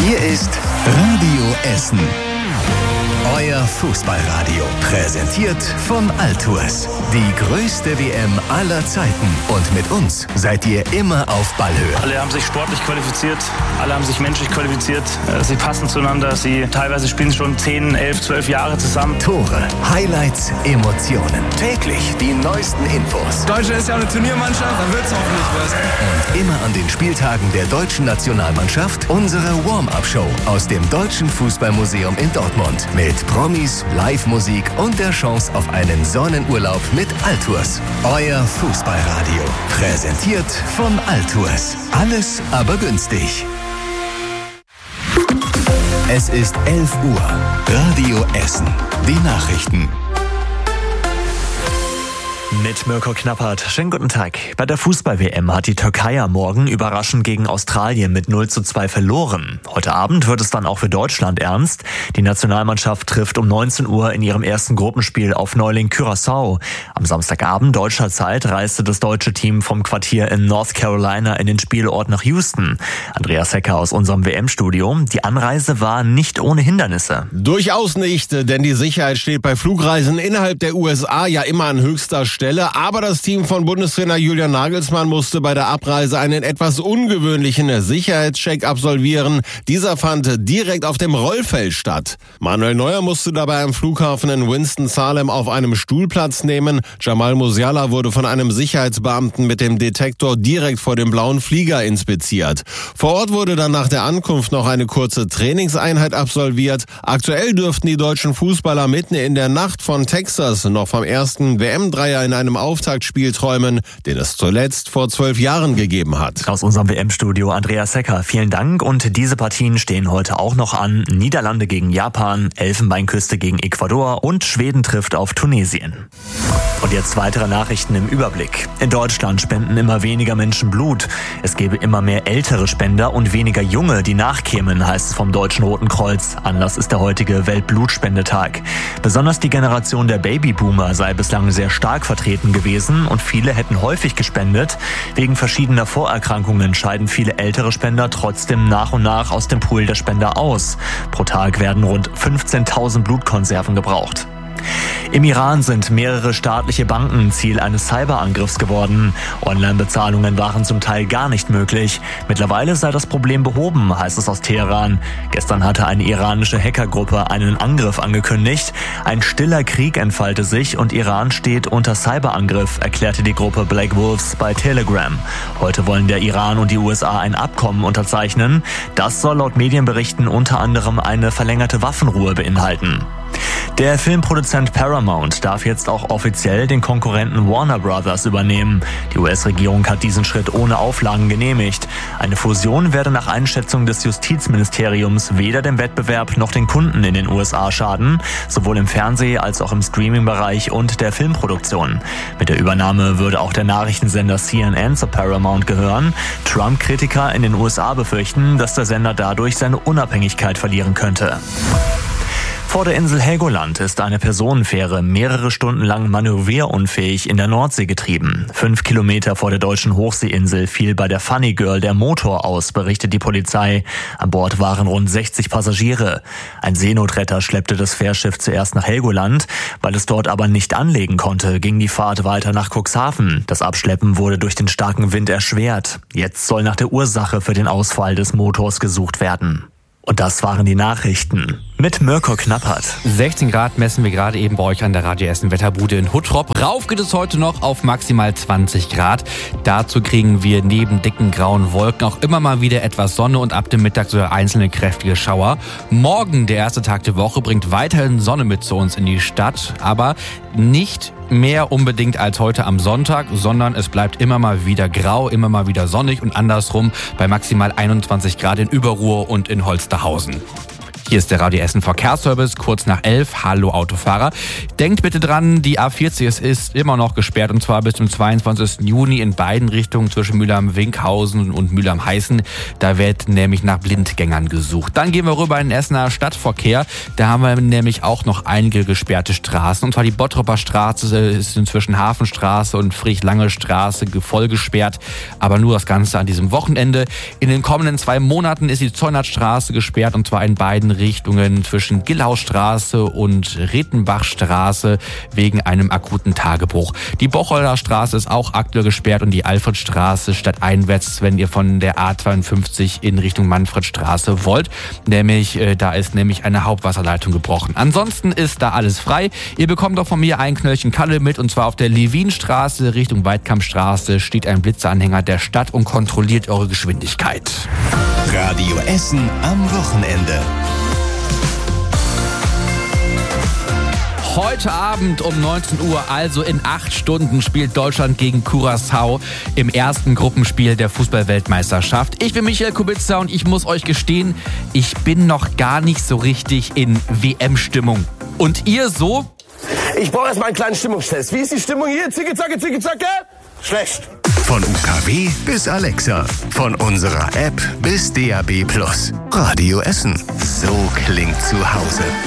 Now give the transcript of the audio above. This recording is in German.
Hier ist Radio Essen. Euer Fußballradio. Präsentiert von Altours. Die größte WM aller Zeiten. Und mit uns seid ihr immer auf Ballhöhe. Alle haben sich sportlich qualifiziert. Alle haben sich menschlich qualifiziert. Sie passen zueinander. Sie teilweise spielen schon 10, 11, 12 Jahre zusammen. Tore, Highlights, Emotionen. Täglich die neuesten Infos. Deutschland ist ja auch eine Turniermannschaft. Dann wird's hoffentlich was. Und immer an den Spieltagen der deutschen Nationalmannschaft unsere Warm-Up-Show aus dem Deutschen Fußballmuseum in Dortmund. Mit Promis, Live-Musik und der Chance auf einen Sonnenurlaub mit Altours. Euer Fußballradio. Präsentiert von Altours. Alles aber günstig. Es ist 11 Uhr. Radio Essen. Die Nachrichten. Mit Mirko Knappert. Schönen guten Tag. Bei der Fußball-WM hat die Türkei am Morgen überraschend gegen Australien mit 0:2 verloren. Heute Abend wird es dann auch für Deutschland ernst. Die Nationalmannschaft trifft um 19 Uhr in ihrem ersten Gruppenspiel auf Neuling Curaçao. Am Samstagabend deutscher Zeit reiste das deutsche Team vom Quartier in North Carolina in den Spielort nach Houston. Andreas Hecker aus unserem WM-Studio. Die Anreise war nicht ohne Hindernisse. Durchaus nicht, denn die Sicherheit steht bei Flugreisen innerhalb der USA ja immer an höchster Stelle. Aber das Team von Bundestrainer Julian Nagelsmann musste bei der Abreise einen etwas ungewöhnlichen Sicherheitscheck absolvieren. Dieser fand direkt auf dem Rollfeld statt. Manuel Neuer musste dabei am Flughafen in Winston-Salem auf einem Stuhl Platz nehmen. Jamal Musiala wurde von einem Sicherheitsbeamten mit dem Detektor direkt vor dem blauen Flieger inspiziert. Vor Ort wurde dann nach der Ankunft noch eine kurze Trainingseinheit absolviert. Aktuell dürften die deutschen Fußballer mitten in der Nacht von Texas noch vom ersten WM-Dreier in einem Auftaktspiel träumen, den es zuletzt vor 12 Jahren gegeben hat. Aus unserem WM-Studio Andreas Hecker, vielen Dank. Und diese Partien stehen heute auch noch an. Niederlande gegen Japan, Elfenbeinküste gegen Ecuador und Schweden trifft auf Tunesien. Und jetzt weitere Nachrichten im Überblick. In Deutschland spenden immer weniger Menschen Blut. Es gäbe immer mehr ältere Spender und weniger Junge, die nachkämen, heißt es vom Deutschen Roten Kreuz. Anlass ist der heutige Weltblutspendetag. Besonders die Generation der Babyboomer sei bislang sehr stark vertreten gewesen und viele hätten häufig gespendet. Wegen verschiedener Vorerkrankungen scheiden viele ältere Spender trotzdem nach und nach aus dem Pool der Spender aus. Pro Tag werden rund 15.000 Blutkonserven gebraucht. Im Iran sind mehrere staatliche Banken Ziel eines Cyberangriffs geworden. Online-Bezahlungen waren zum Teil gar nicht möglich. Mittlerweile sei das Problem behoben, heißt es aus Teheran. Gestern hatte eine iranische Hackergruppe einen Angriff angekündigt. Ein stiller Krieg entfalte sich und Iran steht unter Cyberangriff, erklärte die Gruppe Black Wolves bei Telegram. Heute wollen der Iran und die USA ein Abkommen unterzeichnen. Das soll laut Medienberichten unter anderem eine verlängerte Waffenruhe beinhalten. Der Filmproduzent Paramount darf jetzt auch offiziell den Konkurrenten Warner Brothers übernehmen. Die US-Regierung hat diesen Schritt ohne Auflagen genehmigt. Eine Fusion werde nach Einschätzung des Justizministeriums weder dem Wettbewerb noch den Kunden in den USA schaden, sowohl im Fernseh- als auch im Streaming-Bereich und der Filmproduktion. Mit der Übernahme würde auch der Nachrichtensender CNN zu Paramount gehören. Trump-Kritiker in den USA befürchten, dass der Sender dadurch seine Unabhängigkeit verlieren könnte. Vor der Insel Helgoland ist eine Personenfähre mehrere Stunden lang manövrierunfähig in der Nordsee getrieben. 5 Kilometer vor der deutschen Hochseeinsel fiel bei der Funny Girl der Motor aus, berichtet die Polizei. An Bord waren rund 60 Passagiere. Ein Seenotretter schleppte das Fährschiff zuerst nach Helgoland. Weil es dort aber nicht anlegen konnte, ging die Fahrt weiter nach Cuxhaven. Das Abschleppen wurde durch den starken Wind erschwert. Jetzt soll nach der Ursache für den Ausfall des Motors gesucht werden. Und das waren die Nachrichten mit Mirko Knappert. 16 Grad messen wir gerade eben bei euch an der Radio Essen Wetterbude in Huttrop. Rauf geht es heute noch auf maximal 20 Grad. Dazu kriegen wir neben dicken grauen Wolken auch immer mal wieder etwas Sonne und ab dem Mittag sogar einzelne kräftige Schauer. Morgen, der erste Tag der Woche, bringt weiterhin Sonne mit zu uns in die Stadt, aber nicht mehr unbedingt als heute am Sonntag, sondern es bleibt immer mal wieder grau, immer mal wieder sonnig und andersrum bei maximal 21 Grad in Überruhr und in Holsterhausen. Hier ist der Radio Essen Verkehrsservice, kurz nach 11. Hallo Autofahrer. Denkt bitte dran, die A40 ist immer noch gesperrt und zwar bis zum 22. Juni in beiden Richtungen zwischen Mülheim-Winkhausen und Mülheim-Heißen. Da wird nämlich nach Blindgängern gesucht. Dann gehen wir rüber in den Essener Stadtverkehr. Da haben wir nämlich auch noch einige gesperrte Straßen. Und zwar die Bottroper Straße ist inzwischen Hafenstraße und Friedlange-Straße voll gesperrt. Aber nur das Ganze an diesem Wochenende. In den kommenden 2 Monaten ist die Zeunertstraße gesperrt und zwar in beiden Richtungen zwischen Gillaustraße und Rittenbachstraße wegen einem akuten Tagebruch. Die Bocholder Straße ist auch aktuell gesperrt und die Alfredstraße stadteinwärts, wenn ihr von der A52 in Richtung Manfredstraße wollt. Da ist nämlich eine Hauptwasserleitung gebrochen. Ansonsten ist da alles frei. Ihr bekommt auch von mir ein Knöllchen Kalle mit und zwar auf der Levinstraße Richtung Weidkampfstraße steht ein Blitzeranhänger der Stadt und kontrolliert eure Geschwindigkeit. Radio Essen am Wochenende. Heute Abend um 19 Uhr, also in 8 Stunden, spielt Deutschland gegen Curaçao im ersten Gruppenspiel der Fußball-Weltmeisterschaft. Ich bin Michael Kubica und ich muss euch gestehen, ich bin noch gar nicht so richtig in WM-Stimmung. Und ihr so? Ich brauche erstmal einen kleinen Stimmungstest. Wie ist die Stimmung hier? Zicke, zacke, zicke, zacke? Schlecht. Von UKW bis Alexa, von unserer App bis DAB+. Radio Essen. So klingt zu Hause.